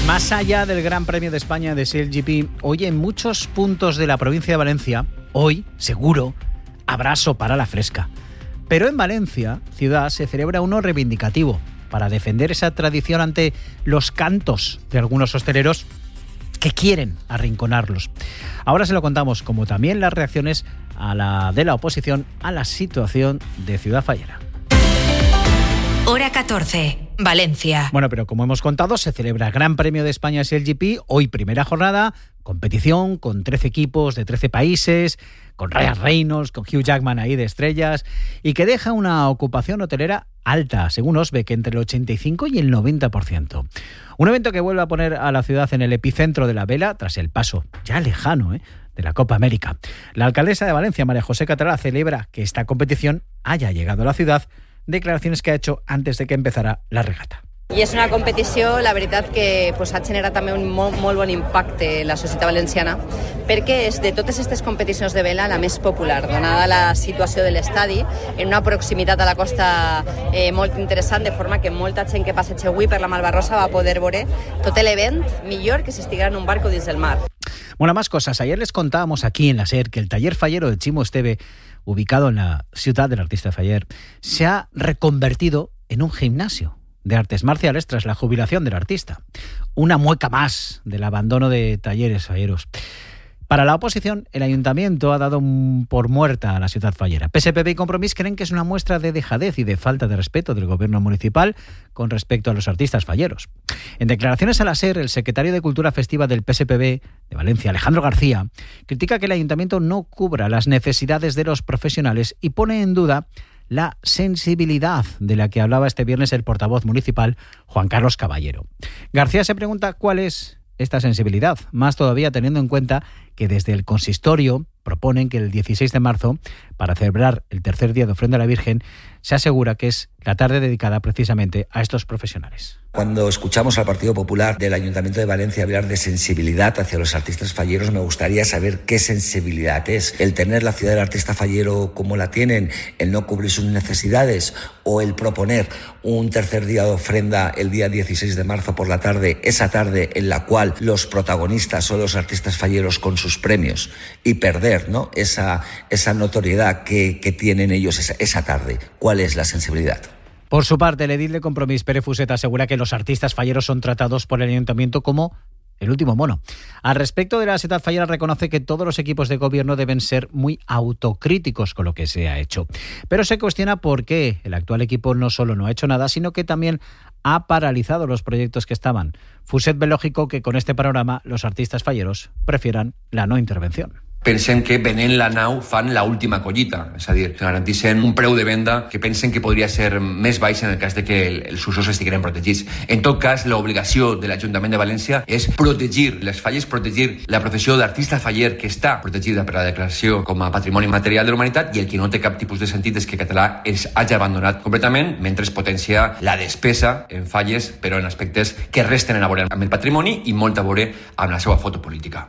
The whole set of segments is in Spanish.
Más allá del Gran Premio de España de SailGP, hoy en muchos puntos de la provincia de Valencia, hoy, seguro, habrá sopa a la fresca. Pero en Valencia, ciudad, se celebra uno reivindicativo para defender esa tradición ante los cantos de algunos hosteleros que quieren arrinconarlos. Ahora se lo contamos, como también las reacciones de la oposición a la situación de Ciudad Fallera. Hora 14. Valencia. Bueno, pero como hemos contado, se celebra el Gran Premio de España SailGP, hoy primera jornada, competición con 13 equipos de 13 países, con Ryan Reynolds, con Hugh Jackman ahí de estrellas, y que deja una ocupación hotelera alta, según Osbeck, entre el 85 y el 90%. Un evento que vuelve a poner a la ciudad en el epicentro de la vela tras el paso ya lejano de la Copa América. La alcaldesa de Valencia, María José Catalá, celebra que esta competición haya llegado a la ciudad, declaraciones que ha hecho antes de que empezara la regata. I és una competició, la veritat, que ha generat també un molt bon impacte en la societat valenciana, perquè és de totes aquestes competicions de vela la més popular, donada la situació de l'estadi, en una proximitat a la costa molt interessant, de forma que molta gent que passeja avui per la Malvarrosa va poder veure tot l'event millor que si estiguera en un barco dins del mar. Bueno, más cosas. Ayer les contábamos aquí en la SER que el taller fallero de Chimo Esteve, ubicado en la ciudad del artista Faller, se ha reconvertido en un gimnasio de artes marciales tras la jubilación del artista. Una mueca más del abandono de talleres falleros. Para la oposición, el ayuntamiento ha dado por muerta a la ciudad fallera. PSPV y Compromís creen que es una muestra de dejadez y de falta de respeto del gobierno municipal con respecto a los artistas falleros. En declaraciones a la SER, el secretario de Cultura Festiva del PSPV de Valencia, Alejandro García, critica que el ayuntamiento no cubra las necesidades de los profesionales y pone en duda la sensibilidad de la que hablaba este viernes el portavoz municipal, Juan Carlos Caballero. García se pregunta cuál es esta sensibilidad, más todavía teniendo en cuenta que desde el consistorio proponen que el 16 de marzo, para celebrar el tercer día de ofrenda a la Virgen, se asegura que es la tarde dedicada precisamente a estos profesionales. Cuando escuchamos al Partido Popular del Ayuntamiento de Valencia hablar de sensibilidad hacia los artistas falleros, me gustaría saber qué sensibilidad es. El tener la ciudad del artista fallero como la tienen, el no cubrir sus necesidades, o el proponer un tercer día de ofrenda el día 16 de marzo por la tarde, esa tarde en la cual los protagonistas son los artistas falleros con sus premios, y perder, ¿no?, esa notoriedad que tienen ellos esa tarde. ¿Cuál es la sensibilidad? Por su parte, el edil de Compromís, Pere Fuset, asegura que los artistas falleros son tratados por el ayuntamiento como el último mono. Al respecto de la ciudad fallera, reconoce que todos los equipos de gobierno deben ser muy autocríticos con lo que se ha hecho. Pero se cuestiona por qué el actual equipo no solo no ha hecho nada, sino que también ha paralizado los proyectos que estaban. Fuset ve lógico que con este panorama los artistas falleros prefieran la no intervención. Pensen que venent la nau fan l'última collita, és a dir, que garanteixen un preu de venda que pensen que podria ser més baix en el cas de que els usos estigueren protegits. En tot cas, l'obligació de l'Ajuntament de València és protegir les falles, protegir la professió d'artista faller que està protegida per la declaració com a patrimoni material de la humanitat, i el que no té cap tipus de sentit és que català es hagi abandonat completament mentre es potencia la despesa en falles, però en aspectes que resten a veure amb el patrimoni i molt a veure amb la seva foto política.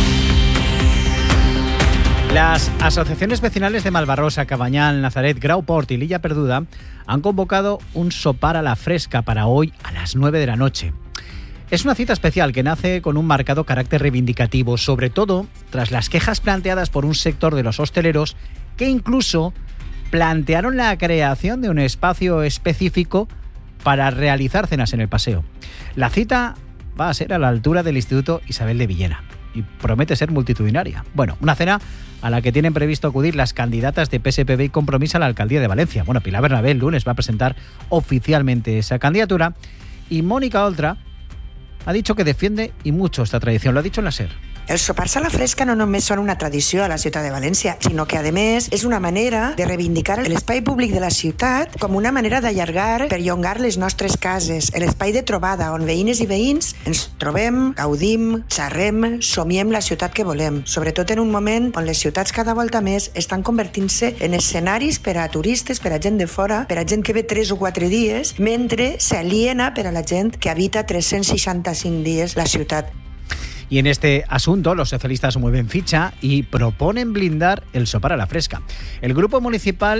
Las asociaciones vecinales de Malvarrosa, Cabañal, Nazaret, Grauport y Lilla Perduda han convocado un sopar a la fresca para hoy a las 9 de la noche. Es una cita especial que nace con un marcado carácter reivindicativo, sobre todo tras las quejas planteadas por un sector de los hosteleros que incluso plantearon la creación de un espacio específico para realizar cenas en el paseo. La cita va a ser a la altura del Instituto Isabel de Villena y promete ser multitudinaria. Bueno, una cena a la que tienen previsto acudir las candidatas de PSPV y Compromís a la alcaldía de Valencia. Bueno, Pilar Bernabé el lunes va a presentar oficialmente esa candidatura y Mónica Oltra ha dicho que defiende y mucho esta tradición. Lo ha dicho en la SER. Els sopars a la fresca no només són una tradició a la ciutat de València, sinó que, a més, és una manera de reivindicar l'espai públic de la ciutat com una manera d'allargar, perllongar les nostres cases, l'espai de trobada on veïnes i veïns ens trobem, gaudim, xerrem, somiem la ciutat que volem, sobretot en un moment on les ciutats cada volta més estan convertint-se en escenaris per a turistes, per a gent de fora, per a gent que ve 3 o 4 dies, mentre s'aliena per a la gent que habita 365 dies la ciutat. Y en este asunto los socialistas mueven ficha y proponen blindar el sopar a la fresca. El grupo municipal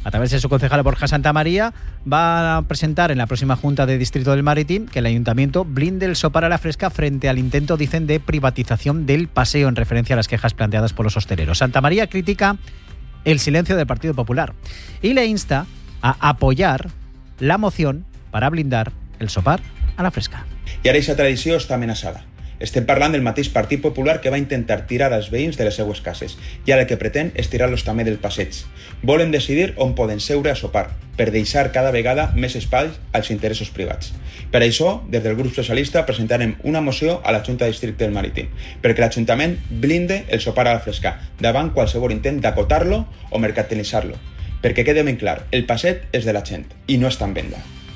a través de su concejal Borja Santamaría, va a presentar en la próxima Junta de Distrito del Maritim que el Ayuntamiento blinde el sopar a la fresca frente al intento, dicen, de privatización del paseo, en referencia a las quejas planteadas por los hosteleros. Santamaría critica el silencio del Partido Popular y le insta a apoyar la moción para blindar el sopar a la fresca. I ara aquesta tradició està amenaçada. Estem parlant del mateix Partit Popular que va intentar tirar els veïns de les seues cases i ara el que pretén és tirar-los també del passeig. Volen decidir on poden seure a sopar per deixar cada vegada més espais als interessos privats. Per això, des del grup socialista presentarem una moció a la Junta de Districte del Maritim perquè l'Ajuntament blinde el sopar a la fresca davant qualsevol intent d'acotar-lo o mercantilitzar-lo. Perquè quede ben clar, el passeig és de la gent i no està en venda.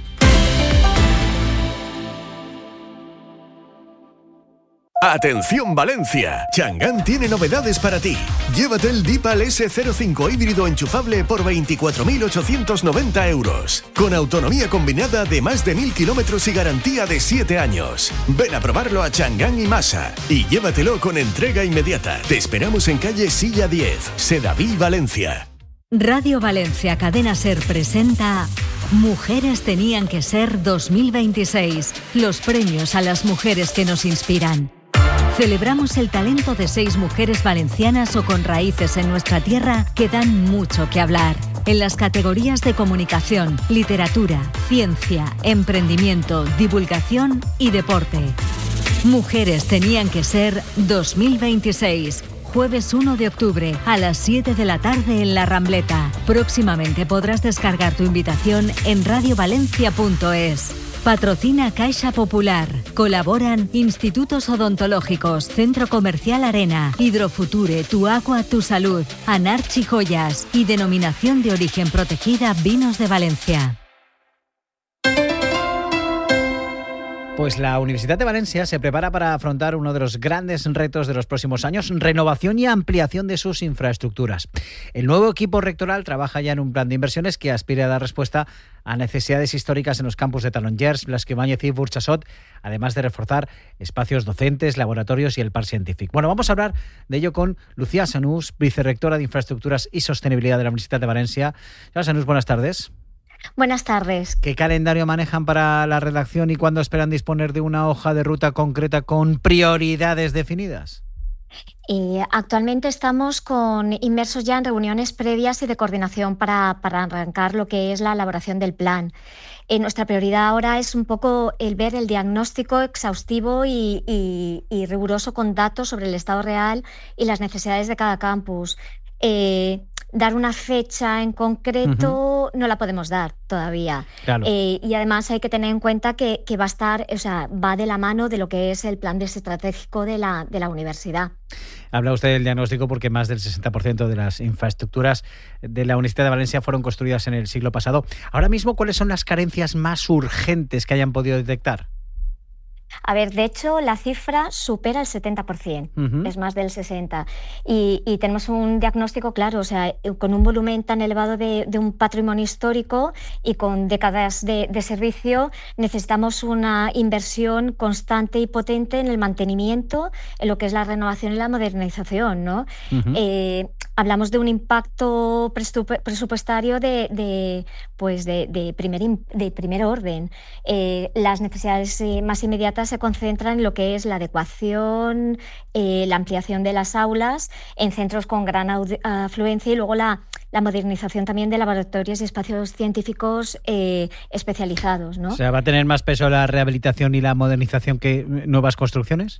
¡Atención Valencia! Chang'an tiene novedades para ti. Llévate el Deepal S05 híbrido enchufable por 24.890 euros. Con autonomía combinada de más de 1000 kilómetros y garantía de 7 años. Ven a probarlo a Chang'an y Masa y llévatelo con entrega inmediata. Te esperamos en calle Silla 10, Sedaví, Valencia. Radio Valencia Cadena SER presenta Mujeres tenían que ser 2026. Los premios a las mujeres que nos inspiran. Celebramos el talento de 6 mujeres valencianas o con raíces en nuestra tierra que dan mucho que hablar. En las categorías de comunicación, literatura, ciencia, emprendimiento, divulgación y deporte. Mujeres tenían que ser 2026. Jueves 1 de octubre a las 7 de la tarde en La Rambleta. Próximamente podrás descargar tu invitación en radiovalencia.es. Patrocina Caixa Popular. Colaboran Institutos Odontológicos, Centro Comercial Arena, Hidrofuture, Tu Agua, Tu Salud, Anarchi Joyas y Denominación de Origen Protegida Vinos de Valencia. Pues la Universidad de Valencia se prepara para afrontar uno de los grandes retos de los próximos años, renovación y ampliación de sus infraestructuras. El nuevo equipo rectoral trabaja ya en un plan de inversiones que aspira a dar respuesta a necesidades históricas en los campus de Tarongers, Blasco Ibáñez y Burchasot, además de reforzar espacios docentes, laboratorios y el Parc Científic. Bueno, vamos a hablar de ello con Lucía Sanús, vicerrectora de Infraestructuras y Sostenibilidad de la Universidad de Valencia. Señora Sanús, buenas tardes. Buenas tardes. ¿Qué calendario manejan para la redacción y cuándo esperan disponer de una hoja de ruta concreta con prioridades definidas? Actualmente estamos inmersos ya en reuniones previas y de coordinación para arrancar lo que es la elaboración del plan. Nuestra prioridad ahora es un poco el ver el diagnóstico exhaustivo y riguroso con datos sobre el estado real y las necesidades de cada campus. Dar una fecha en concreto no la podemos dar todavía. Claro. Y además hay que tener en cuenta que va a estar, va de la mano de lo que es el plan estratégico de la universidad. Habla usted del diagnóstico porque más del 60% de las infraestructuras de la Universidad de Valencia fueron construidas en el siglo pasado. Ahora mismo, ¿cuáles son las carencias más urgentes que hayan podido detectar? A ver, de hecho, la cifra supera el 70%, es más del 60%. Y tenemos un diagnóstico claro, con un volumen tan elevado de un patrimonio histórico y con décadas de servicio, necesitamos una inversión constante y potente en el mantenimiento, en lo que es la renovación y la modernización, ¿no? Hablamos de un impacto presupuestario de primer orden. Las necesidades más inmediatas se concentran en lo que es la adecuación, la ampliación de las aulas en centros con gran afluencia y luego la modernización también de laboratorios y espacios científicos especializados, ¿no? O sea, ¿va a tener más peso la rehabilitación y la modernización que nuevas construcciones?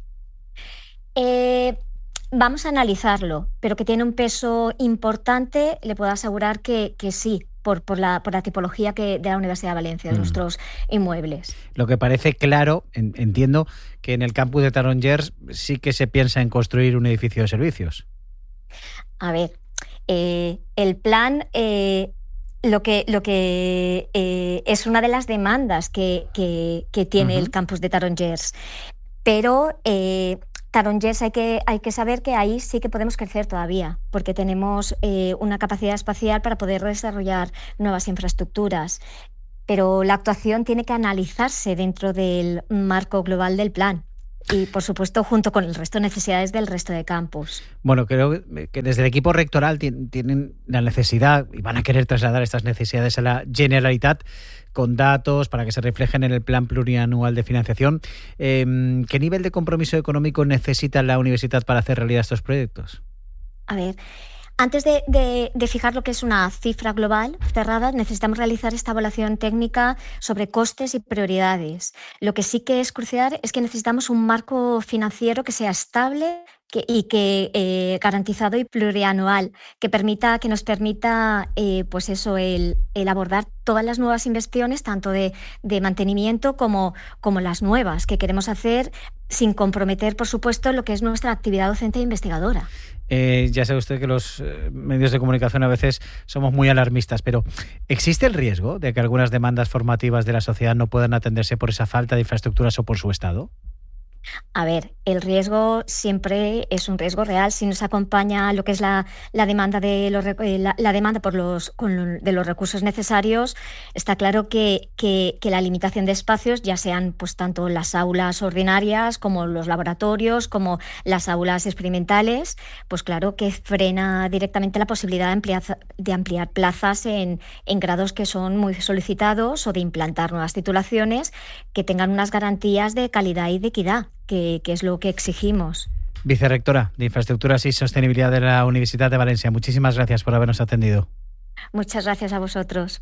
Vamos a analizarlo, pero que tiene un peso importante, le puedo asegurar que sí. Por la tipología de la Universidad de Valencia, de nuestros inmuebles. Lo que parece claro, entiendo, que en el campus de Tarongers sí que se piensa en construir un edificio de servicios. A ver, el plan, lo que es una de las demandas que tiene el campus de Tarongers, pero Tarongers hay que saber que ahí sí que podemos crecer todavía, porque tenemos una capacidad espacial para poder desarrollar nuevas infraestructuras. Pero la actuación tiene que analizarse dentro del marco global del plan. y, por supuesto, junto con el resto de necesidades del resto de campus. Bueno, creo que desde el equipo rectoral tienen la necesidad y van a querer trasladar estas necesidades a la Generalitat con datos para que se reflejen en el plan plurianual de financiación. ¿Qué nivel de compromiso económico necesita la universidad para hacer realidad estos proyectos? A ver, antes de fijar lo que es una cifra global cerrada, necesitamos realizar esta evaluación técnica sobre costes y prioridades. Lo que sí que es crucial es que necesitamos un marco financiero que sea estable y garantizado y plurianual, que nos permita pues eso, el abordar todas las nuevas inversiones, tanto de mantenimiento como las nuevas que queremos hacer, sin comprometer, por supuesto, lo que es nuestra actividad docente e investigadora. Ya sabe usted que los medios de comunicación a veces somos muy alarmistas, pero ¿existe el riesgo de que algunas demandas formativas de la sociedad no puedan atenderse por esa falta de infraestructuras o por su estado? A ver, el riesgo siempre es un riesgo real. Si nos acompaña lo que es la demanda de la demanda de los recursos necesarios, está claro que la limitación de espacios, ya sean pues tanto las aulas ordinarias como los laboratorios, como las aulas experimentales, pues claro que frena directamente la posibilidad de ampliar plazas en grados que son muy solicitados, o de implantar nuevas titulaciones que tengan unas garantías de calidad y de equidad, que es lo que exigimos. Vicerrectora de Infraestructuras y Sostenibilidad de la Universidad de Valencia, muchísimas gracias por habernos atendido. Muchas gracias a vosotros.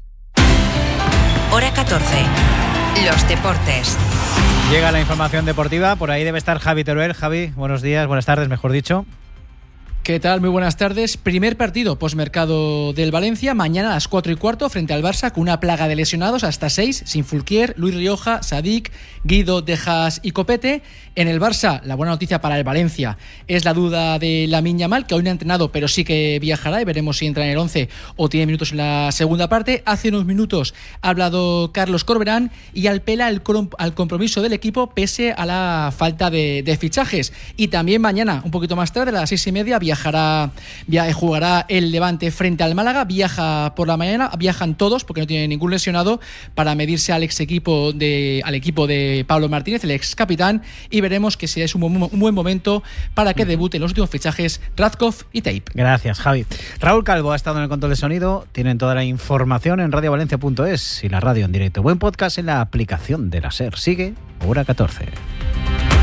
Hora 14. Los deportes. Llega la información deportiva, por ahí debe estar Javi Teruel. Javi, buenos días, buenas tardes, mejor dicho. ¿Qué tal? Muy buenas tardes. Primer partido posmercado del Valencia, mañana a las 4:15 frente al Barça, con una plaga de lesionados, hasta 6, sin Fulquier, Luis Rioja, Sadik, Guido, Dejas y Copete. En el Barça, la buena noticia para el Valencia es la duda de Lamine Yamal, que hoy no ha entrenado, pero sí que viajará, y veremos si entra en el 11 o tiene minutos en la segunda parte. Hace unos minutos ha hablado Carlos Corberán y apela al compromiso del equipo pese a la falta de fichajes. Y también mañana, un poquito más tarde, a las 6:30, jugará el Levante frente al Málaga. Viaja por la mañana, viajan todos porque no tiene ningún lesionado, para medirse al equipo de Pablo Martínez, el ex capitán, y veremos que es un buen momento para que debuten los últimos fichajes Radkov y Tape. Gracias, Javi. Raúl Calvo ha estado en el control de sonido. Tienen toda la información en radiovalencia.es y la radio en directo. Buen podcast en la aplicación de la SER. Sigue Hora 14.